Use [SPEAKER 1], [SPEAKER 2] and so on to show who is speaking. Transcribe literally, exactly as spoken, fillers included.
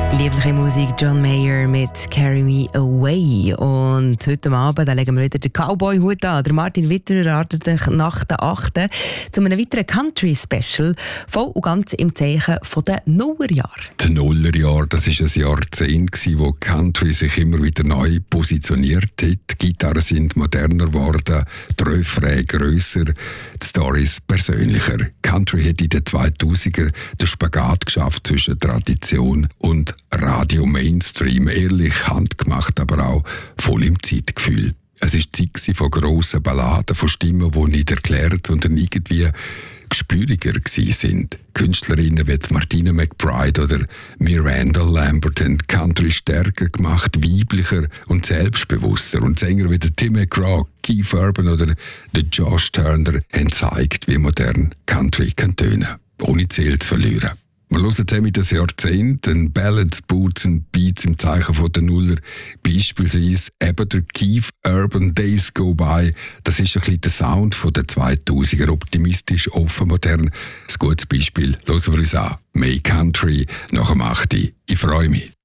[SPEAKER 1] Liebliche Musik, John Mayer mit «Carry Me Away». Und heute Abend da legen wir wieder den Cowboy-Hut an. Der Martin Witter erwartet dich nach der achten zu einem weiteren Country-Special, voll und ganz im Zeichen der Nullerjahre.
[SPEAKER 2] Die Nullerjahre, das war ein Jahrzehnt, wo Country sich immer wieder neu positioniert hat. Die Gitarren sind moderner geworden, die Refrain grösser, die Storys persönlicher. Country hat in den zweitausender den Spagat geschafft zwischen Tradition und Radio Mainstream, ehrlich, handgemacht, aber auch voll im Zeitgefühl. Es war die Zeit von grossen Balladen, von Stimmen, die nicht erklärt, sondern irgendwie gespüriger waren. Künstlerinnen wie Martina McBride oder Miranda Lambert haben Country stärker gemacht, weiblicher und selbstbewusster. Und Sänger wie der Tim McGraw, Keith Urban oder der Josh Turner haben gezeigt, wie modern Country kann tönen, ohne Ziel zu verlieren. Wir hören zusammen das Jahrzehnt, ein Ballads, Boots und Beats im Zeichen von der Nuller. Beispielsweise eben der Keith Urban Days Go By. Das ist ein bisschen der Sound von der zweitausender. Optimistisch, offen, modern. Ein gutes Beispiel. Hören wir uns an. May Country nach dem achten. Ich freue mich.